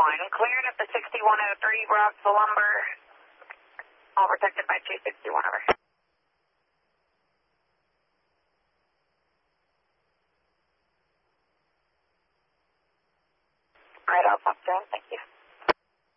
Cleared at the 6103 Rockville Lumber. All protected by 261 over. Right, I'll talk to him. Thank you.